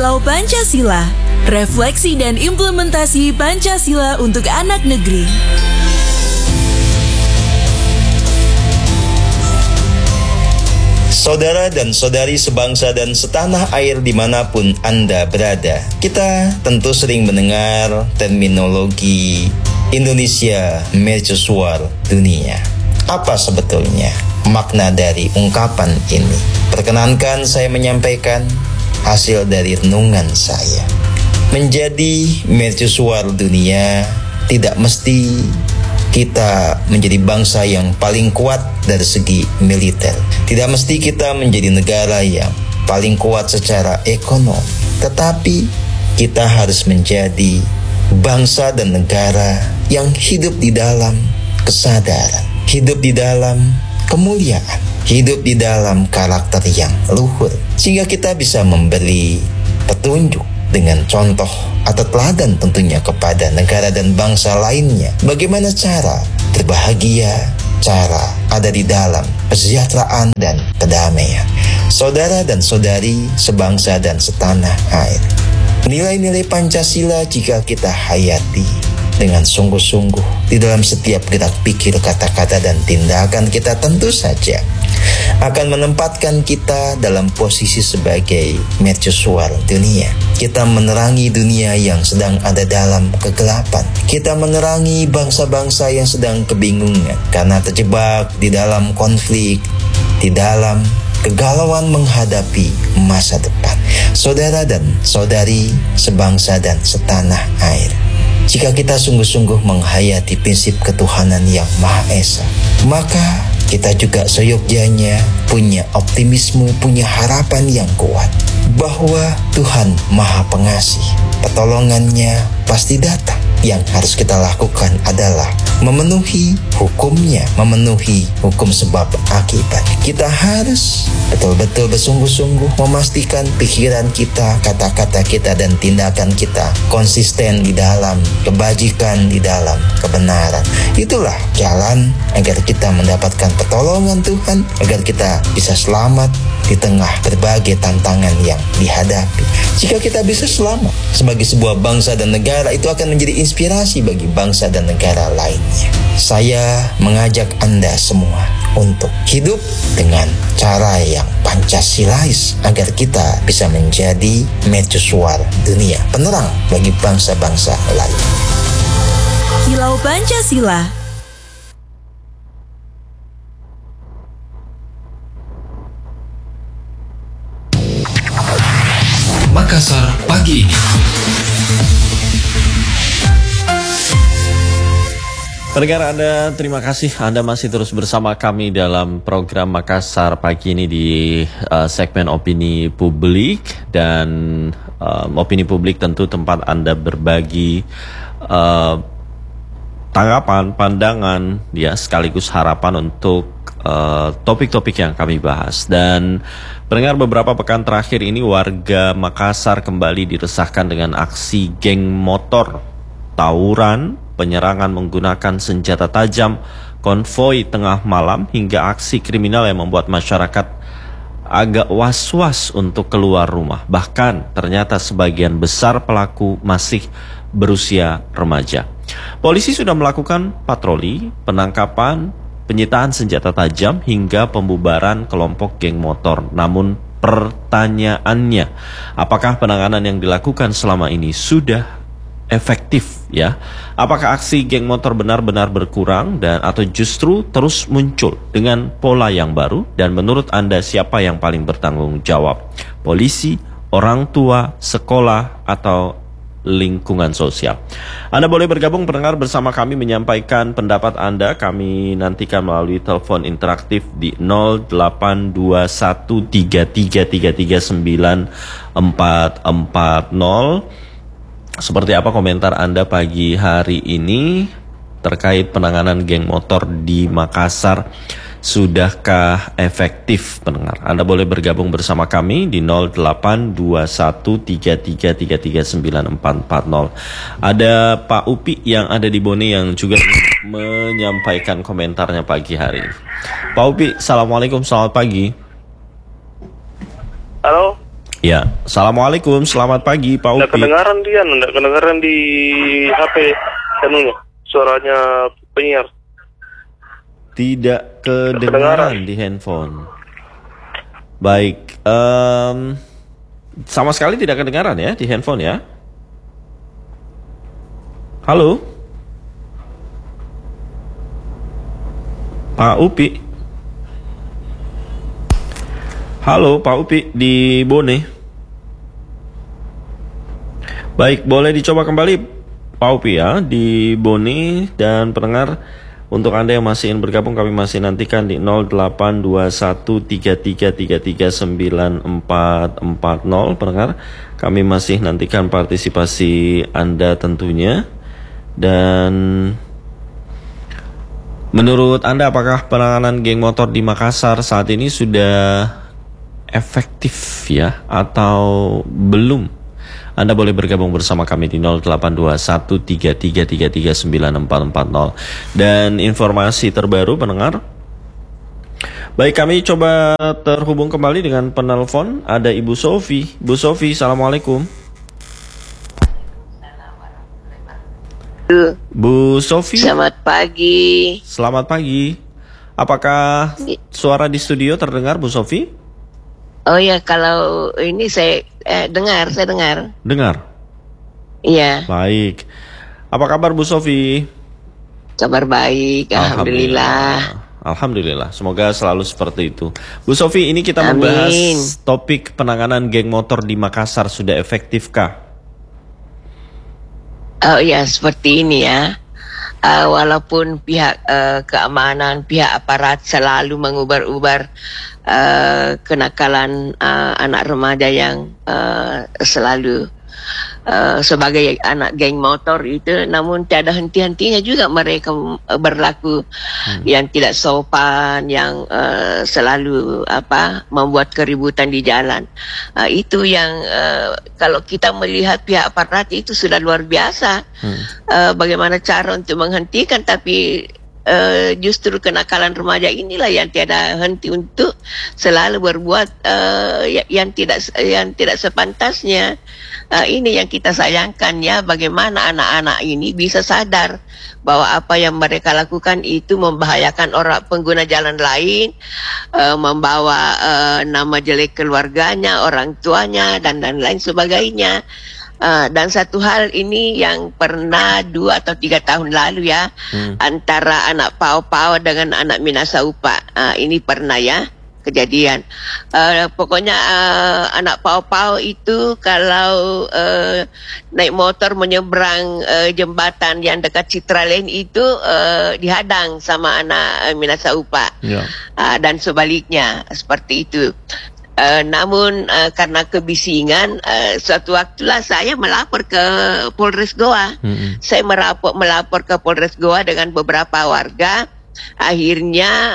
Kilau Pancasila, refleksi dan implementasi Pancasila untuk anak negeri. Saudara dan saudari sebangsa dan setanah air dimanapun Anda berada, kita tentu sering mendengar terminologi Indonesia Mercusuar Dunia. Apa sebetulnya makna dari ungkapan ini? Perkenankan saya menyampaikan hasil dari renungan saya. Menjadi mercusuar dunia tidak mesti kita menjadi bangsa yang paling kuat dari segi militer. Tidak mesti kita menjadi negara yang paling kuat secara ekonomi. Tetapi kita harus menjadi bangsa dan negara yang hidup di dalam kesadaran, hidup di dalam kemuliaan, hidup di dalam karakter yang luhur. Sehingga kita bisa memberi petunjuk dengan contoh atau teladan tentunya kepada negara dan bangsa lainnya. Bagaimana cara berbahagia, cara ada di dalam kesejahteraan dan kedamaian. Saudara dan saudari sebangsa dan setanah air, nilai-nilai Pancasila jika kita hayati dengan sungguh-sungguh di dalam setiap gerak pikir, kata-kata dan tindakan kita, tentu saja akan menempatkan kita dalam posisi sebagai mercusuar dunia. Kita menerangi dunia yang sedang ada dalam kegelapan. Kita menerangi bangsa-bangsa yang sedang kebingungan karena terjebak di dalam konflik, di dalam kegalauan menghadapi masa depan. Saudara dan saudari sebangsa dan setanah air, jika kita sungguh-sungguh menghayati prinsip ketuhanan yang Maha Esa, maka kita juga seyogyanya punya optimisme, punya harapan yang kuat bahwa Tuhan Maha Pengasih, pertolongannya pasti datang. Yang harus kita lakukan adalah memenuhi hukumnya, memenuhi hukum sebab akibat. Kita harus betul-betul bersungguh-sungguh memastikan pikiran kita, kata-kata kita, dan tindakan kita konsisten di dalam kebajikan, di dalam kebenaran. Itulah jalan agar kita mendapatkan pertolongan Tuhan, agar kita bisa selamat di tengah berbagai tantangan yang dihadapi. Jika kita bisa selamat sebagai sebuah bangsa dan negara, itu akan menjadi inspirasi bagi bangsa dan negara lainnya. Saya mengajak Anda semua untuk hidup dengan cara yang Pancasilais agar kita bisa menjadi mercusuar dunia, penerang bagi bangsa-bangsa lain. Kilau Pancasila. Makassar pagi ini. Pendengar Anda, terima kasih Anda masih terus bersama kami dalam program Makassar pagi ini di segmen opini publik. Dan opini publik tentu tempat Anda berbagi tanggapan, pandangan, ya, sekaligus harapan untuk topik-topik yang kami bahas. Dan pendengar, beberapa pekan terakhir ini warga Makassar kembali diresahkan dengan aksi geng motor, tawuran, penyerangan menggunakan senjata tajam, konvoi tengah malam, hingga aksi kriminal yang membuat masyarakat agak was-was untuk keluar rumah. Bahkan ternyata sebagian besar pelaku masih berusia remaja. Polisi sudah melakukan patroli, penangkapan, penyitaan senjata tajam hingga pembubaran kelompok geng motor. Namun pertanyaannya, apakah penanganan yang dilakukan selama ini sudah efektif, ya? Apakah aksi geng motor benar-benar berkurang dan atau justru terus muncul dengan pola yang baru? Dan menurut Anda siapa yang paling bertanggung jawab? Polisi, orang tua, sekolah, atau lingkungan sosial? Anda boleh bergabung pendengar bersama kami menyampaikan pendapat Anda. Kami nantikan melalui telepon interaktif di 082133339440. Seperti apa komentar Anda pagi hari ini terkait penanganan geng motor di Makassar? Sudahkah efektif, pendengar? Anda boleh bergabung bersama kami di 082133339440. Ada Pak Upi yang ada di Bone yang juga menyampaikan komentarnya pagi hari ini. Pak Upi, Assalamualaikum, selamat pagi. Halo. Ya, Assalamualaikum, selamat pagi Pak Upi. Nggak kedengaran di HP anunya, suaranya penyiar. Tidak kedengaran di handphone. Baik, sama sekali tidak kedengaran ya di handphone ya. Halo, Pak Upi. Halo Pak Upi di Bone. Baik, boleh dicoba kembali Pak Upi ya di Bone. Dan pendengar, untuk Anda yang masih ingin bergabung, kami masih nantikan di 082133394440. Pendengar, kami masih nantikan partisipasi Anda tentunya. Dan menurut Anda, apakah penanganan geng motor di Makassar saat ini sudah efektif ya atau belum? Anda boleh bergabung bersama kami di 08213333394440. Dan informasi terbaru pendengar, baik, kami coba terhubung kembali dengan penelpon. Ada Ibu Sofi. Bu Sofi, Assalamualaikum. Bu Sofi, selamat pagi. Selamat pagi. Apakah suara di studio terdengar Bu Sofi? Oh ya, kalau ini saya dengar. Dengar? Iya. Baik. Apa kabar Bu Sofi? Kabar baik, Alhamdulillah. Alhamdulillah, semoga selalu seperti itu. Bu Sofi, ini kita Amin. membahas topik penanganan geng motor di Makassar sudah efektifkah? Oh ya, seperti ini ya. Walaupun pihak keamanan, pihak aparat selalu mengubar-ubar kenakalan anak remaja yang selalu sebagai anak geng motor itu, namun tiada henti-hentinya juga mereka berlaku yang tidak sopan, yang selalu membuat keributan di jalan. Itu yang kalau kita melihat pihak aparat itu sudah luar biasa. Bagaimana cara untuk menghentikan, tapi justru kenakalan remaja inilah yang tiada henti untuk selalu berbuat yang tidak sepantasnya. Ini yang kita sayangkan ya, bagaimana anak-anak ini bisa sadar bahwa apa yang mereka lakukan itu membahayakan orang pengguna jalan lain, membawa nama jelek keluarganya, orang tuanya, dan lain sebagainya. Dan satu hal ini yang pernah 2 atau 3 tahun lalu ya, antara anak Pao-Pao dengan anak Minasaupa, ini pernah ya kejadian. Pokoknya anak Pao-Pao itu kalau naik motor menyeberang jembatan yang dekat Citralen itu dihadang sama anak Minasaupa, dan sebaliknya seperti itu. Namun karena kebisingan, suatu waktulah saya melapor ke Polres Goa. Saya melapor ke Polres Goa dengan beberapa warga. Akhirnya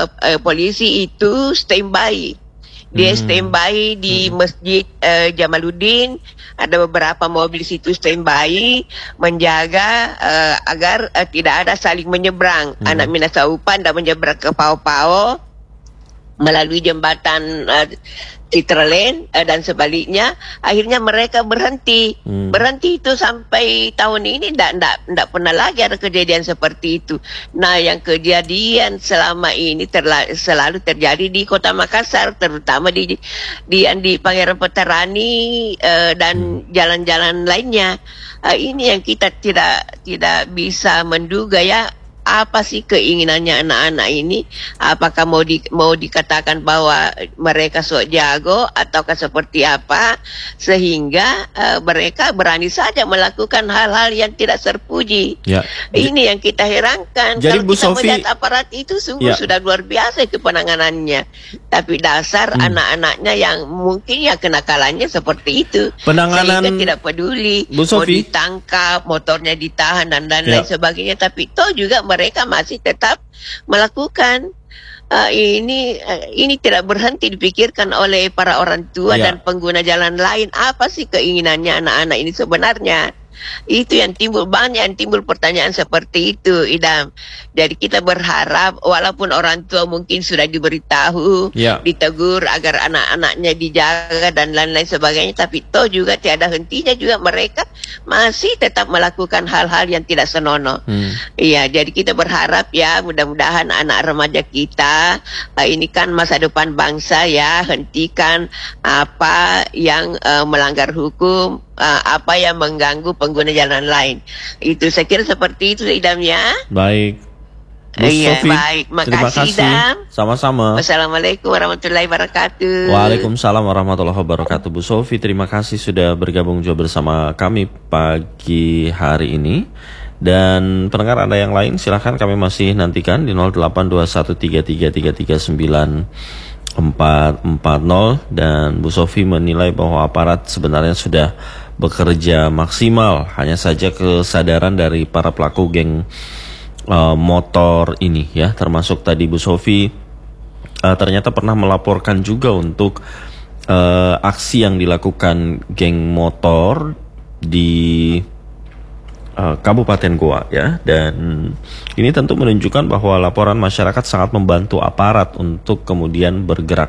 polisi itu standby. Dia standby di Masjid Jamaluddin. Ada beberapa mobil situ standby menjaga agar tidak ada saling menyeberang. Anak Minasaupan dan menyeberang ke Pao-Pao melalui jembatan Citralen dan sebaliknya. Akhirnya mereka berhenti. Berhenti itu sampai tahun ini tidak pernah lagi ada kejadian seperti itu. Nah, yang kejadian selama ini selalu terjadi di Kota Makassar, terutama di Pangeran Petarani dan jalan-jalan lainnya. Ini yang kita tidak bisa menduga ya. Apa sih keinginannya anak-anak ini? Apakah mau dikatakan bahwa mereka sok jago ataukah seperti apa sehingga mereka berani saja melakukan hal-hal yang tidak terpuji? Ya. Ini yang kita herankan. Jadi, kalau Bu kita Sofi, melihat aparat itu sungguh sudah luar biasa itu penanganannya. Tapi dasar anak-anaknya yang mungkin ya kenakalannya seperti itu. Penanganan sehingga tidak peduli mau ditangkap, motornya ditahan dan lain sebagainya. Tapi toh juga mereka masih tetap melakukan. Ini tidak berhenti dipikirkan oleh para orang tua dan pengguna jalan lain. Apa sih keinginannya anak-anak ini sebenarnya? Itu yang banyak yang timbul pertanyaan seperti itu, Idam. Jadi kita berharap walaupun orang tua mungkin sudah diberitahu, ditegur agar anak-anaknya dijaga dan lain-lain sebagainya, tapi toh juga tiada hentinya juga mereka masih tetap melakukan hal-hal yang tidak senonoh. Iya, jadi kita berharap ya mudah-mudahan anak remaja kita ini kan masa depan bangsa ya, hentikan apa yang melanggar hukum, apa yang mengganggu pengguna jalan lain. Itu saya kira seperti itu, Idam ya. Baik. Bu Iya, Sofi, baik. terima Makasih, kasih. Idam. Sama-sama. Wassalamualaikum warahmatullahi wabarakatuh. Waalaikumsalam warahmatullahi wabarakatuh. Bu Sofi, terima kasih sudah bergabung juga bersama kami pagi hari ini. Dan pendengar Anda yang lain, silahkan kami masih nantikan di 082133339440. Dan Bu Sofi menilai bahwa aparat sebenarnya sudah bekerja maksimal. Hanya saja kesadaran dari para pelaku geng motor ini ya, termasuk tadi Bu Sofi ternyata pernah melaporkan juga untuk aksi yang dilakukan geng motor di Kabupaten Goa ya, dan ini tentu menunjukkan bahwa laporan masyarakat sangat membantu aparat untuk kemudian bergerak